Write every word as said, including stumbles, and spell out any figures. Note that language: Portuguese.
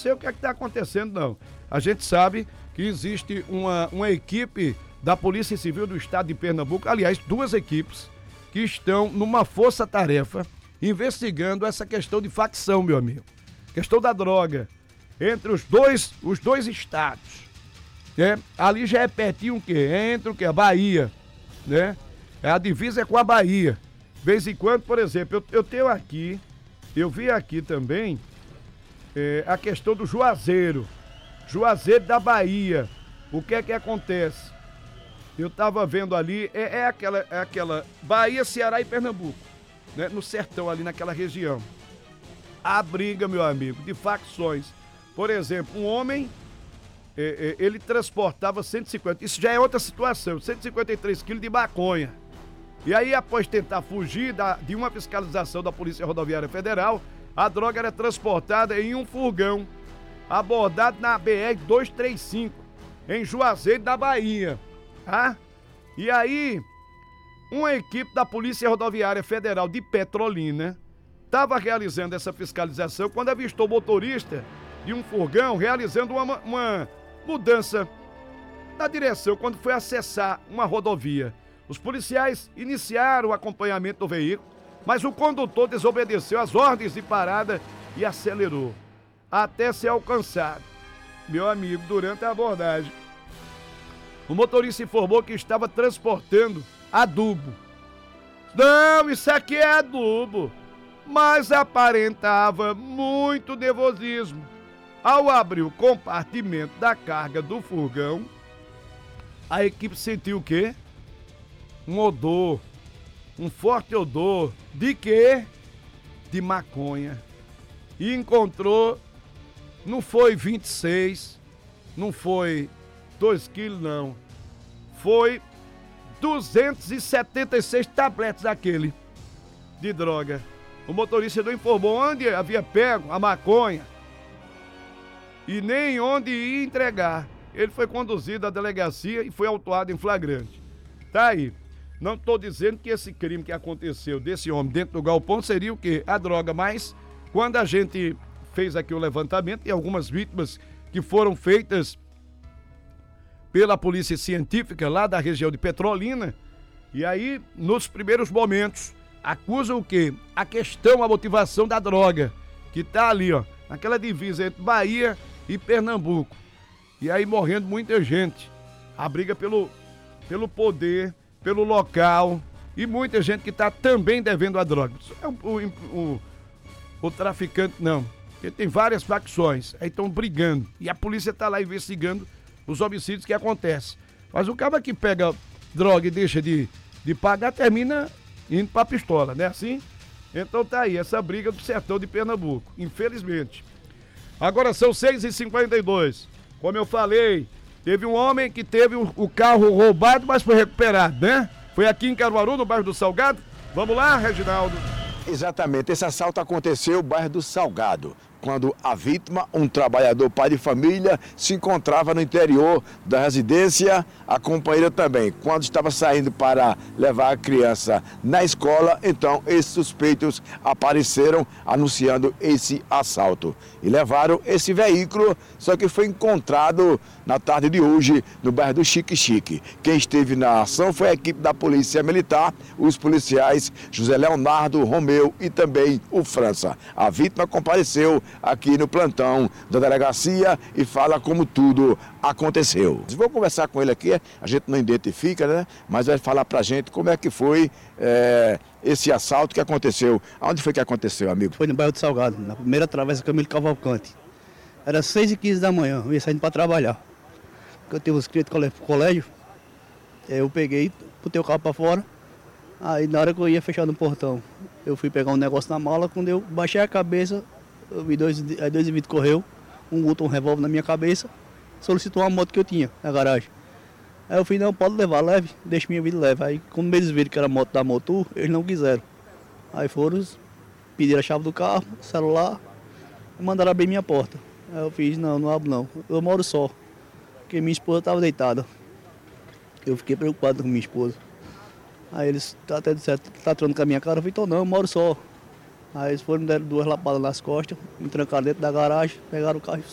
sei o que é que está acontecendo, não. A gente sabe que existe uma, uma equipe da Polícia Civil do Estado de Pernambuco, aliás, duas equipes, que estão numa força-tarefa investigando essa questão de facção, meu amigo. Questão da droga entre os dois, os dois estados. Né? Ali já é pertinho o quê? É entre o quê? A Bahia, né? A divisa é com a Bahia. De vez em quando, por exemplo, eu, eu tenho aqui, eu vi aqui também é, a questão do Juazeiro. Juazeiro da Bahia. O que é que acontece? Eu tava vendo ali, é, é, aquela, é aquela Bahia, Ceará e Pernambuco, né? No sertão ali, naquela região. A briga, meu amigo, de facções. Por exemplo, um homem, é, é, ele transportava cento e cinquenta, isso já é outra situação, cento e cinquenta e três quilos de maconha. E aí, após tentar fugir da, de uma fiscalização da Polícia Rodoviária Federal, a droga era transportada em um furgão, abordado na B R duzentos e trinta e cinco, em Juazeiro da Bahia. Tá? E aí, uma equipe da Polícia Rodoviária Federal de Petrolina estava realizando essa fiscalização quando avistou o motorista de um furgão realizando uma, uma mudança na direção quando foi acessar uma rodovia. Os policiais iniciaram o acompanhamento do veículo, mas o condutor desobedeceu às ordens de parada e acelerou, até ser alcançado. Meu amigo, durante a abordagem, o motorista informou que estava transportando adubo. Não, isso aqui é adubo, mas aparentava muito nervosismo. Ao abrir o compartimento da carga do furgão, a equipe sentiu o quê? Um odor, um forte odor. De quê? De maconha. E encontrou, não foi vinte e seis, não foi dois quilos, não. Foi duzentos e setenta e seis tabletes daquele de droga. O motorista não informou onde havia pego a maconha e nem onde ia entregar. Ele foi conduzido à delegacia e foi autuado em flagrante. Tá aí. Não estou dizendo que esse crime que aconteceu desse homem dentro do galpão seria o quê? A droga, mas quando a gente fez aqui o levantamento, tem algumas vítimas que foram feitas pela polícia científica lá da região de Petrolina, e aí, nos primeiros momentos, acusam o quê? A questão, a motivação da droga, que tá ali, ó, naquela divisa entre Bahia e Pernambuco. E aí morrendo muita gente. A briga pelo, pelo poder, pelo local, e muita gente que tá também devendo a droga. Isso é o, o, o, o traficante, não. Porque tem várias facções, aí estão brigando. E a polícia tá lá investigando os homicídios que acontecem. Mas o cara que pega droga e deixa de, de pagar, termina indo pra pistola, né assim? Então tá aí, essa briga do sertão de Pernambuco, infelizmente. Agora são seis e cinquenta e dois. Como eu falei, teve um homem que teve o, o carro roubado, mas foi recuperado, né? Foi aqui em Caruaru, no bairro do Salgado. Vamos lá, Reginaldo? Exatamente, esse assalto aconteceu no bairro do Salgado, quando a vítima, um trabalhador pai de família, se encontrava no interior da residência, a companheira também. Quando estava saindo para levar a criança na escola, então esses suspeitos apareceram anunciando esse assalto. E levaram esse veículo, só que foi encontrado na tarde de hoje no bairro do Chique Chique. Quem esteve na ação foi a equipe da Polícia Militar, os policiais José Leonardo, Romeu e também o França. A vítima compareceu aqui no plantão da delegacia e fala como tudo aconteceu. Vou conversar com ele aqui, a gente não identifica, né? Mas vai falar pra gente como é que foi é, esse assalto que aconteceu. Onde foi que aconteceu, amigo? Foi no bairro do Salgado, na primeira travessa Camilo Cavalcante. Era seis e quinze da manhã, eu ia saindo para trabalhar. Porque eu tenho uns clientes do colégio, eu peguei, botei o carro para fora, aí na hora que eu ia fechar no portão, eu fui pegar um negócio na mala, quando eu baixei a cabeça, eu vi dois, aí dois indivíduos correu, um botou um revólver na minha cabeça, solicitou uma moto que eu tinha na garagem. Aí eu falei, não, pode levar, leve, deixa minha vida leve. Aí quando eles viram que era moto da Motul, eles não quiseram. Aí foram, pediram a chave do carro, celular, e mandaram abrir minha porta. Aí eu fiz, não, não abro não, eu moro só, porque minha esposa estava deitada. Eu fiquei preocupado com minha esposa. Aí eles até disseram, tá tratando com a minha cara, eu falei, então não, eu moro só. Aí eles foram, me deram duas lapadas nas costas, me trancaram dentro da garagem, pegaram o carro